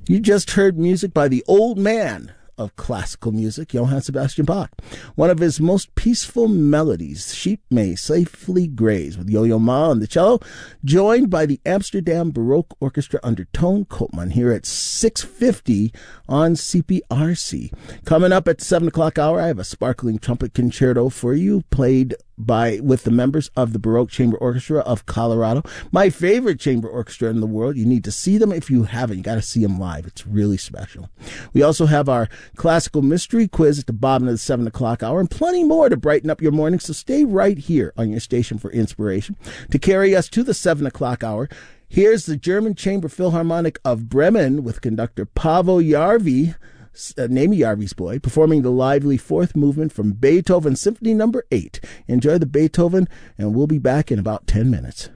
You just heard music by the old man of classical music, Johann Sebastian Bach. One of his most peaceful melodies, Sheep May Safely Graze, with Yo-Yo Ma on the cello, joined by the Amsterdam Baroque Orchestra under Toon Koopman here at 6:50 on CPRC. Coming up at 7 o'clock hour, I have a sparkling trumpet concerto for you, played with the members of the Baroque Chamber Orchestra of Colorado. My favorite chamber orchestra in the world. You need to see them if you haven't. You got to see them live. It's really special. We also have our classical mystery quiz at the bottom of the 7 o'clock hour, and plenty more to brighten up your morning. So stay right here on your station for inspiration. To carry us to the 7 o'clock hour, here's the German Chamber Philharmonic of Bremen with conductor Paavo Järvi, Namy Järvi's boy, performing the lively fourth movement from Beethoven Symphony No. 8. Enjoy the Beethoven, and we'll be back in about 10 minutes.